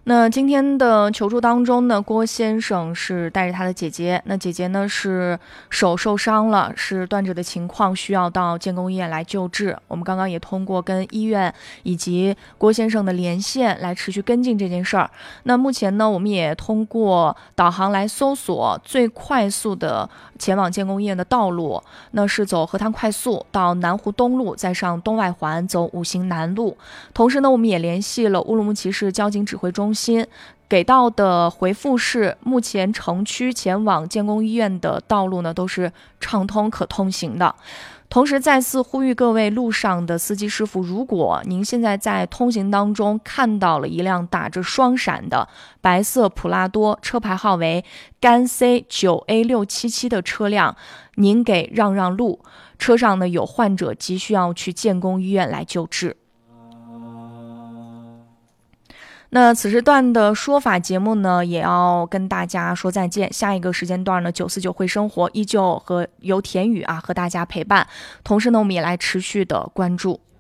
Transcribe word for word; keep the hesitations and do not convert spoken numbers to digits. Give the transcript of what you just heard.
那今天的求助当中呢，郭先生是带着他的姐姐，那姐姐呢是手受伤了，是断指的情况，需要到建工医院来救治。我们刚刚也通过跟医院以及郭先生的连线来持续跟进这件事儿。那目前呢，我们也通过导航来搜索最快速的前往建工医院的道路，那是走河滩快速到南湖东路，再上东外环走五行南路。同时呢，我们也联系了乌鲁木齐市交警指挥中心，给到的回复是，目前城区前往建工医院的道路呢都是畅通可通行的。同时再次呼吁各位路上的司机师傅，如果您现在在通行当中看到了一辆打着双闪的白色普拉多，车牌号为赣 C 九 A 六七七的车辆，您给让让路，车上呢有患者急需要去建工医院来救治。那此时段的说法节目呢，也要跟大家说再见。下一个时间段呢，九四九会生活依旧和由田宇啊和大家陪伴。同时呢，我们也来持续的关注。